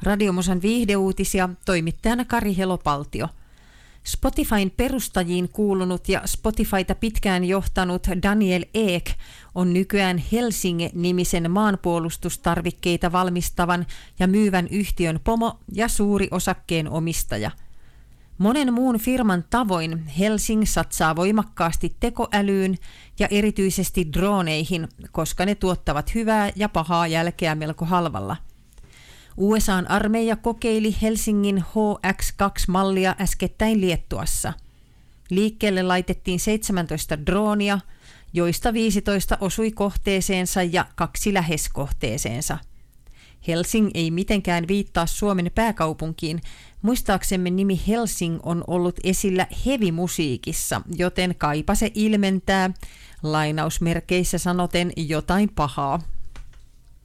Radiomusan viihdeuutisia, toimittajana Kari Helo-Paltio. Spotifyn perustajiin kuulunut ja Spotifyta pitkään johtanut Daniel Ek on nykyään Helsing-nimisen maanpuolustustarvikkeita valmistavan ja myyvän yhtiön pomo ja suuri osakkeen omistaja. Monen muun firman tavoin Helsing satsaa voimakkaasti tekoälyyn ja erityisesti droneihin, koska ne tuottavat hyvää ja pahaa jälkeä melko halvalla. USA:n armeija kokeili Helsingin HX-2-mallia äskettäin Liettuassa. Liikkeelle laitettiin 17 droonia, joista 15 osui kohteeseensa ja 2 lähes kohteeseensa. Helsing ei mitenkään viittaa Suomen pääkaupunkiin. Muistaaksemme nimi Helsing on ollut esillä heavy-musiikissa, joten kaipa se ilmentää, lainausmerkeissä sanoten, jotain pahaa.